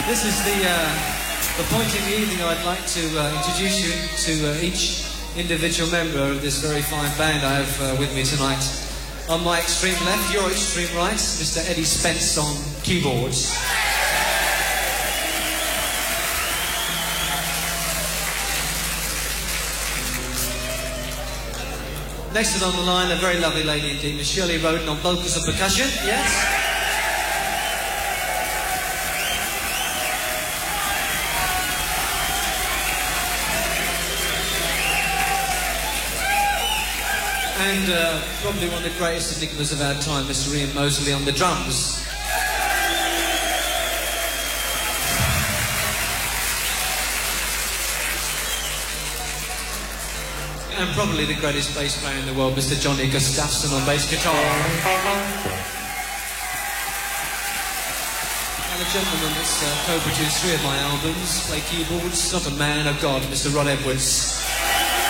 This is the point in the evening I'd like to introduce you to each individual member of this very fine band I have with me tonight. On my extreme left, your extreme right, Mr. Eddie Spence on keyboards. Next to on the line, a very lovely lady indeed, Miss Shirley Roden on vocals and percussion. Yes? And probably one of the greatest enigmas of our time, Mr. Ian Mosley on the drums. And probably the greatest bass player in the world, Mr. Johnny Gustafson on bass guitar. And a gentleman that's co-produced 3 of my albums, play keyboards, not a man of God, Mr. Rod Edwards.